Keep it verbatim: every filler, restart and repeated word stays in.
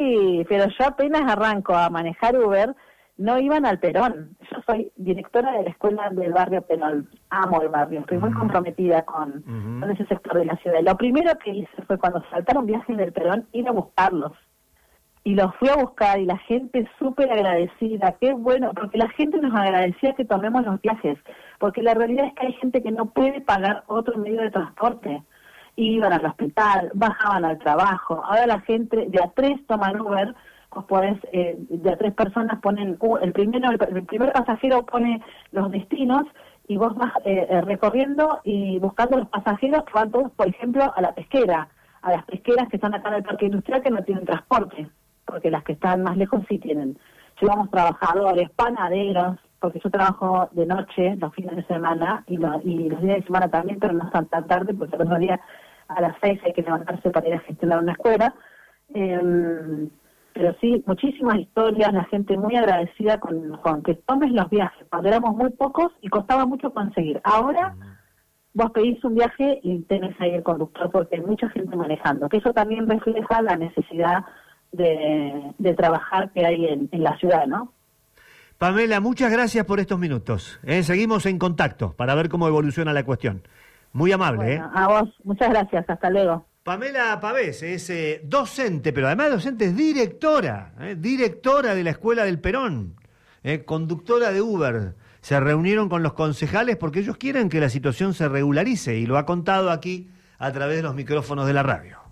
Sí, pero yo apenas arranco a manejar Uber, no iban al Perón. Yo soy directora de la escuela del barrio Perón. Amo el barrio, estoy muy comprometida con, uh-huh. con ese sector de la ciudad. Lo primero que hice fue cuando saltaron viajes del Perón, ir a buscarlos. Y los fui a buscar y la gente súper agradecida. Qué bueno, porque la gente nos agradecía que tomemos los viajes. Porque la realidad es que hay gente que no puede pagar otro medio de transporte. Iban al hospital, bajaban al trabajo. Ahora la gente de a tres toman Uber. Vos podés, eh, de a tres personas ponen, uh, el primero el, el primer pasajero pone los destinos y vos vas eh, eh, recorriendo y buscando los pasajeros que van todos, por ejemplo, a la pesquera, a las pesqueras que están acá en el parque industrial que no tienen transporte, porque las que están más lejos sí tienen. Llevamos trabajadores, panaderos, porque yo trabajo de noche los fines de semana y, lo, y los días de semana también, pero no tan, tan tarde, porque el otro día a las seis hay que levantarse para ir a gestionar una escuela. Eh, Pero sí, muchísimas historias, la gente muy agradecida con, con que tomes los viajes. Cuando éramos muy pocos y costaba mucho conseguir. Ahora vos pedís un viaje y tenés ahí el conductor porque hay mucha gente manejando. Que eso también refleja la necesidad de, de trabajar que hay en, en la ciudad, ¿no? Pamela, muchas gracias por estos minutos. ¿eh? Seguimos en contacto para ver cómo evoluciona la cuestión. Muy amable. Bueno, ¿eh? a vos, muchas gracias. Hasta luego. Pamela Pavés es eh, docente, pero además de docente es directora, eh, directora de la Escuela del Perón, eh, conductora de Uber. Se reunieron con los concejales porque ellos quieren que la situación se regularice y lo ha contado aquí a través de los micrófonos de la radio.